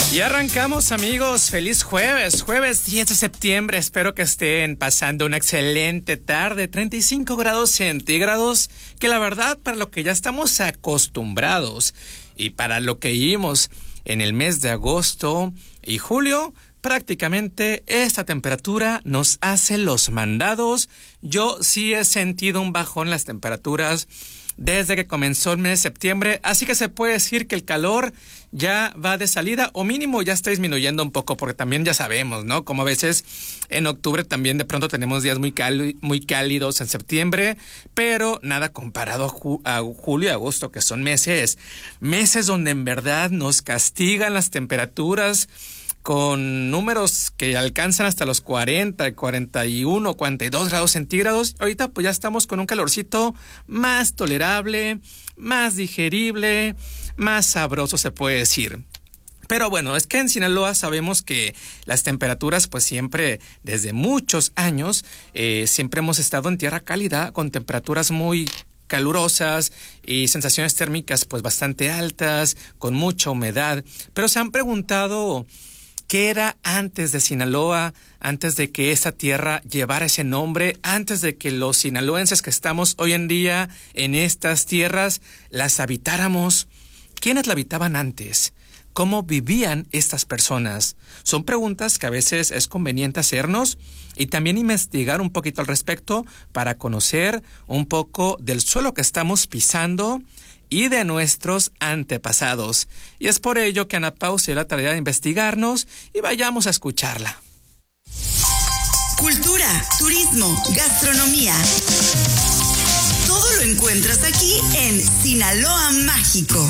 Y arrancamos, amigos. Feliz jueves, jueves 10 de septiembre. Espero que estén pasando una excelente tarde, 35 grados centígrados, que la verdad, para lo que ya estamos acostumbrados y para lo que vivimos en el mes de agosto y julio, prácticamente esta temperatura nos hace los mandados. Yo sí he sentido un bajón en las temperaturas desde que comenzó el mes de septiembre, así que se puede decir que el calor ya va de salida, o mínimo ya está disminuyendo un poco, porque también ya sabemos, ¿no? Como a veces en octubre también de pronto tenemos días muy cálidos en septiembre, pero nada comparado a julio y agosto, que son meses donde en verdad nos castigan las temperaturas con números que alcanzan hasta los 40, 41, 42 grados centígrados. Ahorita pues ya estamos con un calorcito más tolerable, más digerible, más sabroso se puede decir. Pero bueno, es que en Sinaloa sabemos que las temperaturas pues siempre, desde muchos años, siempre hemos estado en tierra cálida con temperaturas muy calurosas y sensaciones térmicas pues bastante altas, con mucha humedad. Pero se han preguntado ¿qué era antes de Sinaloa, antes de que esta tierra llevara ese nombre, antes de que los sinaloenses que estamos hoy en día en estas tierras las habitáramos? ¿Quiénes la habitaban antes? ¿Cómo vivían estas personas? Son preguntas que a veces es conveniente hacernos y también investigar un poquito al respecto para conocer un poco del suelo que estamos pisando y de nuestros antepasados. Y es por ello que Ana Pau se dio la tarea de investigarnos y vayamos a escucharla. Cultura, turismo, gastronomía. Todo lo encuentras aquí en Sinaloa Mágico.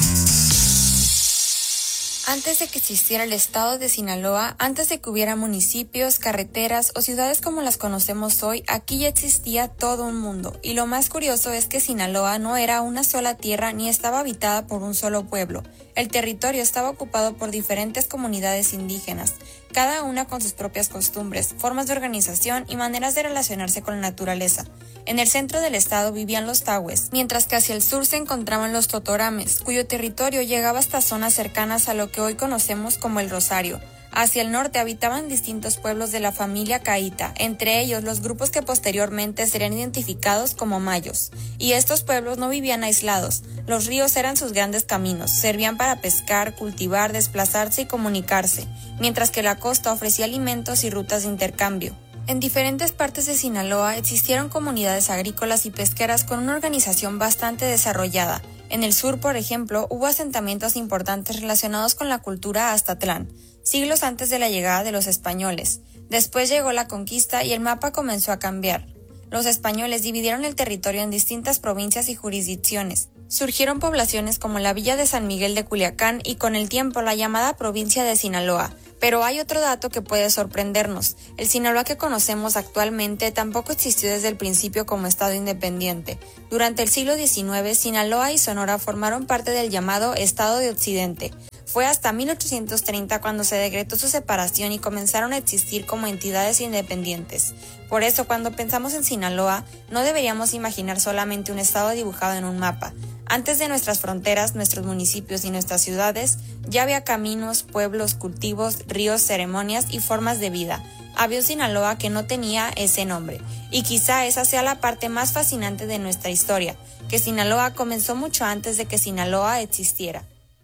Antes de que existiera el estado de Sinaloa, antes de que hubiera municipios, carreteras o ciudades como las conocemos hoy, aquí ya existía todo un mundo. Y lo más curioso es que Sinaloa no era una sola tierra ni estaba habitada por un solo pueblo. El territorio estaba ocupado por diferentes comunidades indígenas, cada una con sus propias costumbres, formas de organización y maneras de relacionarse con la naturaleza. En el centro del estado vivían los tahues, mientras que hacia el sur se encontraban los totorames, cuyo territorio llegaba hasta zonas cercanas a lo que hoy conocemos como el Rosario. Hacia el norte habitaban distintos pueblos de la familia Caíta, entre ellos los grupos que posteriormente serían identificados como mayos. Y estos pueblos no vivían aislados, los ríos eran sus grandes caminos, servían para pescar, cultivar, desplazarse y comunicarse, mientras que la costa ofrecía alimentos y rutas de intercambio. En diferentes partes de Sinaloa existieron comunidades agrícolas y pesqueras con una organización bastante desarrollada. En el sur, por ejemplo, hubo asentamientos importantes relacionados con la cultura Aztatlán, siglos antes de la llegada de los españoles. Después llegó la conquista y el mapa comenzó a cambiar. Los españoles dividieron el territorio en distintas provincias y jurisdicciones. Surgieron poblaciones como la villa de San Miguel de Culiacán y con el tiempo la llamada provincia de Sinaloa. Pero hay otro dato que puede sorprendernos. El Sinaloa que conocemos actualmente tampoco existió desde el principio como estado independiente. Durante el siglo XIX, Sinaloa y Sonora formaron parte del llamado Estado de Occidente. Fue hasta 1830 cuando se decretó su separación y comenzaron a existir como entidades independientes. Por eso, cuando pensamos en Sinaloa, no deberíamos imaginar solamente un estado dibujado en un mapa. Antes de nuestras fronteras, nuestros municipios y nuestras ciudades, ya había caminos, pueblos, cultivos, ríos, ceremonias y formas de vida. Había un Sinaloa que no tenía ese nombre. Y quizá esa sea la parte más fascinante de nuestra historia, que Sinaloa comenzó mucho antes de que Sinaloa existiera.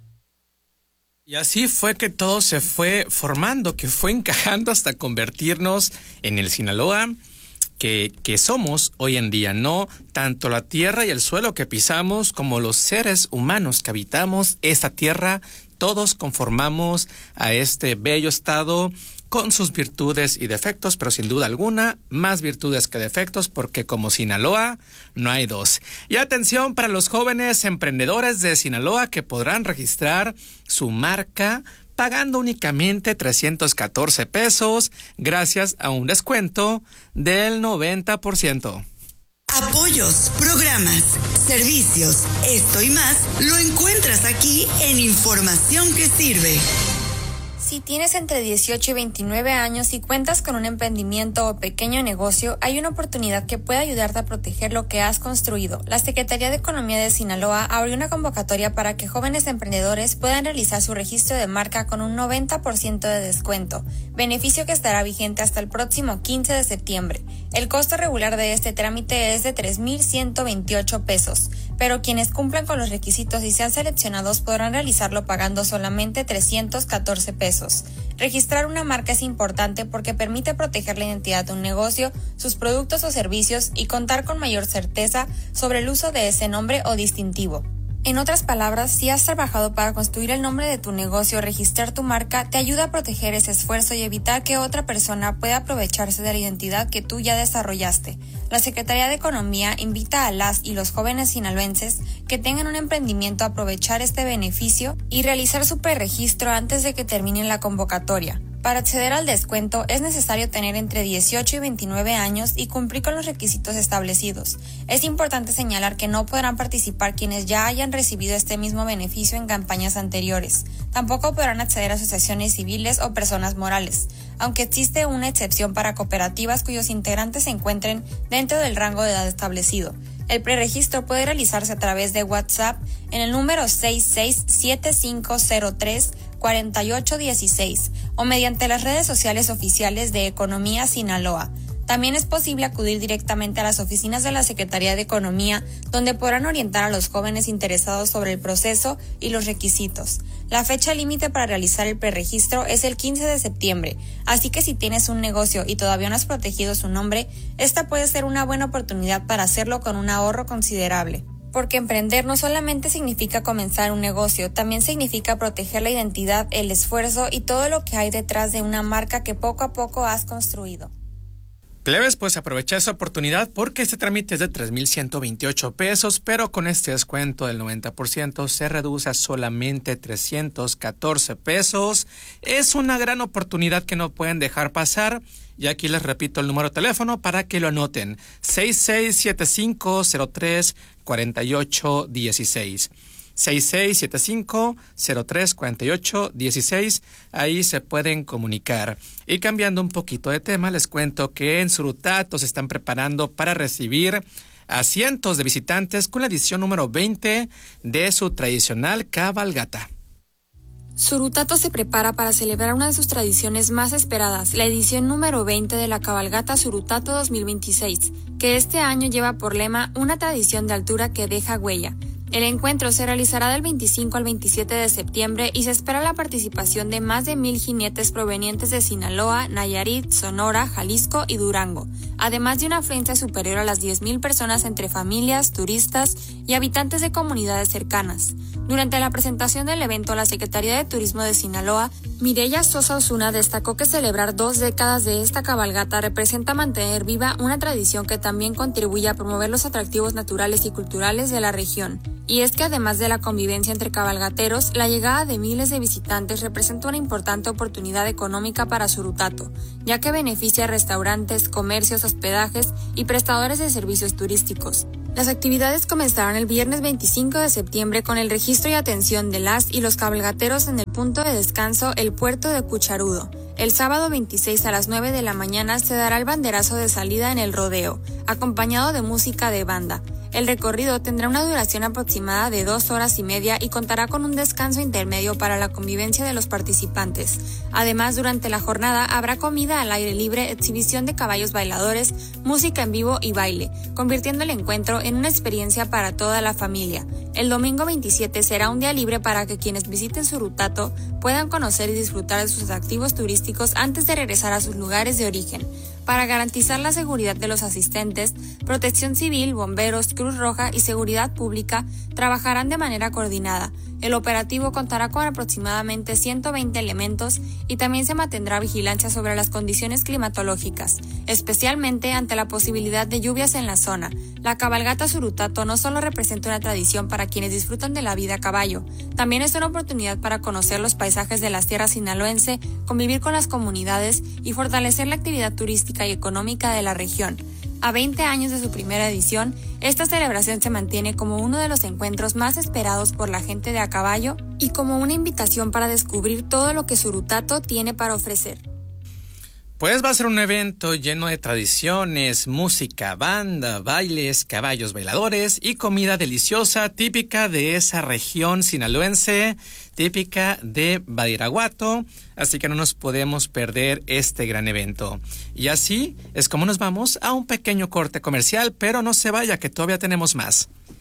Y así fue que todo se fue formando, que fue encajando hasta convertirnos en el Sinaloa que somos hoy en día, ¿no? Tanto la tierra y el suelo que pisamos como los seres humanos que habitamos esta tierra, todos conformamos a este bello estado con sus virtudes y defectos, pero sin duda alguna, más virtudes que defectos, porque como Sinaloa, no hay dos. Y atención para los jóvenes emprendedores de Sinaloa que podrán registrar su marca pagando únicamente 314 pesos gracias a un descuento del 90%. Apoyos, programas, servicios, esto y más lo encuentras aquí en Información que Sirve. Si tienes entre 18 y 29 años y cuentas con un emprendimiento o pequeño negocio, hay una oportunidad que puede ayudarte a proteger lo que has construido. La Secretaría de Economía de Sinaloa abrió una convocatoria para que jóvenes emprendedores puedan realizar su registro de marca con un 90% de descuento, beneficio que estará vigente hasta el próximo 15 de septiembre. El costo regular de este trámite es de 3,128 pesos, pero quienes cumplan con los requisitos y sean seleccionados podrán realizarlo pagando solamente 314 pesos. Registrar una marca es importante porque permite proteger la identidad de un negocio, sus productos o servicios y contar con mayor certeza sobre el uso de ese nombre o distintivo. En otras palabras, si has trabajado para construir el nombre de tu negocio o registrar tu marca, te ayuda a proteger ese esfuerzo y evitar que otra persona pueda aprovecharse de la identidad que tú ya desarrollaste. La Secretaría de Economía invita a las y los jóvenes sinaloenses que tengan un emprendimiento a aprovechar este beneficio y realizar su preregistro antes de que termine la convocatoria. Para acceder al descuento es necesario tener entre 18 y 29 años y cumplir con los requisitos establecidos. Es importante señalar que no podrán participar quienes ya hayan recibido este mismo beneficio en campañas anteriores. Tampoco podrán acceder a asociaciones civiles o personas morales, aunque existe una excepción para cooperativas cuyos integrantes se encuentren dentro del rango de edad establecido. El preregistro puede realizarse a través de WhatsApp en el número 6675034816 o mediante las redes sociales oficiales de Economía Sinaloa. También es posible acudir directamente a las oficinas de la Secretaría de Economía, donde podrán orientar a los jóvenes interesados sobre el proceso y los requisitos. La fecha límite para realizar el preregistro es el 15 de septiembre, así que si tienes un negocio y todavía no has protegido su nombre, esta puede ser una buena oportunidad para hacerlo con un ahorro considerable. Porque emprender no solamente significa comenzar un negocio, también significa proteger la identidad, el esfuerzo y todo lo que hay detrás de una marca que poco a poco has construido. Plebes, pues aprovecha esa oportunidad porque este trámite es de 3,128 pesos, pero con este descuento del 90% se reduce a solamente 314 pesos. Es una gran oportunidad que no pueden dejar pasar. Y aquí les repito el número de teléfono para que lo anoten: 6675034816. 6675034816. Ahí se pueden comunicar. Y cambiando un poquito de tema, les cuento que en Surutato se están preparando para recibir a cientos de visitantes con la edición número 20 de su tradicional cabalgata. Surutato se prepara para celebrar una de sus tradiciones más esperadas, la edición número 20 de la cabalgata Surutato 2026, que este año lleva por lema una tradición de altura que deja huella. El encuentro se realizará del 25 al 27 de septiembre y se espera la participación de más de 1,000 jinetes provenientes de Sinaloa, Nayarit, Sonora, Jalisco y Durango, además de una afluencia superior a las 10,000 personas entre familias, turistas y habitantes de comunidades cercanas. Durante la presentación del evento, la Secretaría de Turismo de Sinaloa, Mireya Sosa Osuna, destacó que celebrar 2 décadas de esta cabalgata representa mantener viva una tradición que también contribuye a promover los atractivos naturales y culturales de la región. Y es que además de la convivencia entre cabalgateros, la llegada de miles de visitantes representa una importante oportunidad económica para Surutato, ya que beneficia a restaurantes, comercios, hospedajes y prestadores de servicios turísticos. Las actividades comenzaron el viernes 25 de septiembre con el registro y atención de las y los cabalgateros en el punto de descanso El Puerto de Cucharudo. El sábado 26 a las 9 de la mañana se dará el banderazo de salida en el rodeo, acompañado de música de banda. El recorrido tendrá una duración aproximada de 2 horas y media y contará con un descanso intermedio para la convivencia de los participantes. Además, durante la jornada habrá comida al aire libre, exhibición de caballos bailadores, música en vivo y baile, convirtiendo el encuentro en una experiencia para toda la familia. El domingo 27 será un día libre para que quienes visiten Surutato puedan conocer y disfrutar de sus atractivos turísticos antes de regresar a sus lugares de origen. Para garantizar la seguridad de los asistentes, Protección Civil, Bomberos, Cruz Roja y Seguridad Pública trabajarán de manera coordinada. El operativo contará con aproximadamente 120 elementos y también se mantendrá vigilancia sobre las condiciones climatológicas, especialmente ante la posibilidad de lluvias en la zona. La cabalgata Surutato no solo representa una tradición para quienes disfrutan de la vida a caballo, también es una oportunidad para conocer los paisajes de la sierra sinaloense, convivir con las comunidades y fortalecer la actividad turística y económica de la región. A 20 años de su primera edición, esta celebración se mantiene como uno de los encuentros más esperados por la gente de a caballo y como una invitación para descubrir todo lo que Surutato tiene para ofrecer. Pues va a ser un evento lleno de tradiciones, música, banda, bailes, caballos bailadores y comida deliciosa típica de esa región sinaloense, típica de Badiraguato, así que no nos podemos perder este gran evento. Y así es como nos vamos a un pequeño corte comercial, pero no se vaya que todavía tenemos más.